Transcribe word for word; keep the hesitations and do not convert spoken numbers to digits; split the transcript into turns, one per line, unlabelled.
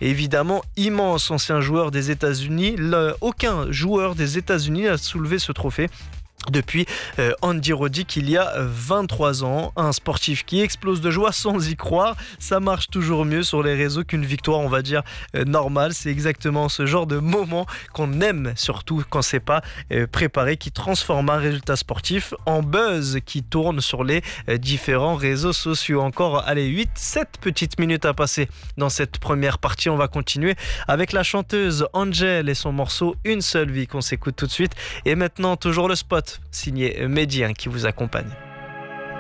Évidemment, immense ancien joueur des États-Unis, le- aucun joueur des États-Unis n'a soulevé ce trophée depuis euh, Andy Roddick il y a vingt-trois ans. Un sportif qui explose de joie sans y croire. Ça marche toujours mieux sur les réseaux qu'une victoire, on va dire, euh, normale. C'est exactement ce genre de moment qu'on aime, surtout quand c'est pas euh, préparé, qui transforme un résultat sportif en buzz qui tourne sur les euh, différents réseaux sociaux. Encore, allez, huit sept petites minutes à passer dans cette première partie. On va continuer avec la chanteuse Angel et son morceau Une seule vie qu'on s'écoute tout de suite. Et maintenant, toujours le spot signé Mehdi qui vous accompagne.